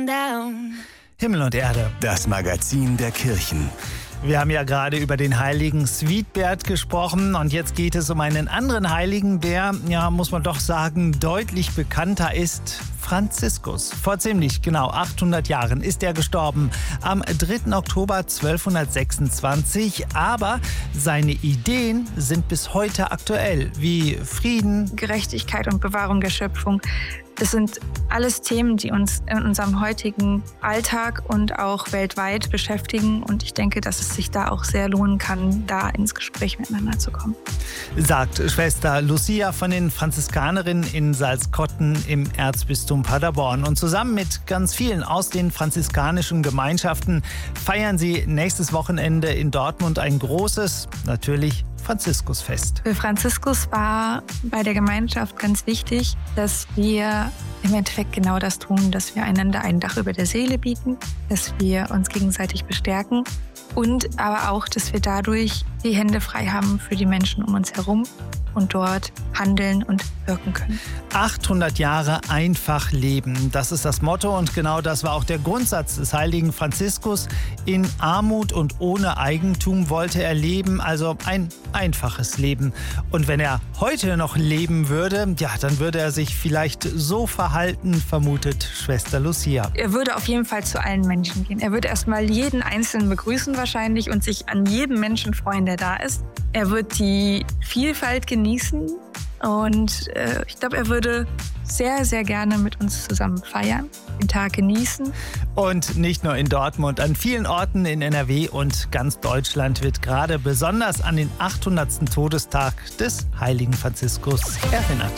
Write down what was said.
Himmel und Erde. Das Magazin der Kirchen. Wir haben ja gerade über den heiligen Sweetbert gesprochen und jetzt geht es um einen anderen Heiligen, der, ja, muss man doch sagen, deutlich bekannter ist. Franziskus. Vor ziemlich genau 800 Jahren ist er gestorben, am 3. Oktober 1226. Aber seine Ideen sind bis heute aktuell, wie Frieden, Gerechtigkeit und Bewahrung der Schöpfung. Das sind alles Themen, die uns in unserem heutigen Alltag und auch weltweit beschäftigen. Und ich denke, dass es sich da auch sehr lohnen kann, da ins Gespräch miteinander zu kommen. Sagt Schwester Lucia von den Franziskanerinnen in Salzkotten im Erzbistum Paderborn. Und zusammen mit ganz vielen aus den franziskanischen Gemeinschaften feiern sie nächstes Wochenende in Dortmund ein großes, natürlich Franziskusfest. Für Franziskus war bei der Gemeinschaft ganz wichtig, dass wir im Endeffekt genau das tun, dass wir einander ein Dach über der Seele bieten, dass wir uns gegenseitig bestärken und aber auch, dass wir dadurch die Hände frei haben für die Menschen um uns herum und dort handeln und wirken können. 800 Jahre einfach leben, das ist das Motto und genau das war auch der Grundsatz des heiligen Franziskus. In Armut und ohne Eigentum wollte er leben, also ein einfaches Leben. Und wenn er heute noch leben würde, ja, dann würde er sich vielleicht so verhalten, vermutet Schwester Lucia. Er würde auf jeden Fall zu allen Menschen gehen. Er würde erstmal jeden Einzelnen begrüßen wahrscheinlich und sich an jedem Menschen freuen, der da ist. Er wird die Vielfalt genießen und ich glaube, er würde sehr, sehr gerne mit uns zusammen feiern, den Tag genießen. Und nicht nur in Dortmund, an vielen Orten in NRW und ganz Deutschland wird gerade besonders an den 800. Todestag des heiligen Franziskus erinnert.